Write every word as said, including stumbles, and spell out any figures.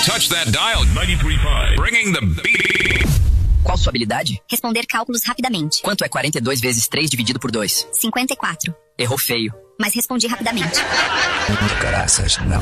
touch that dial. ninety-three point five. Bringing the beat. Qual sua habilidade? Responder cálculos rapidamente. Quanto é quarenta e dois vezes três dividido por dois? cinquenta e quatro. Errou feio. Mas respondi rapidamente. Graças, não.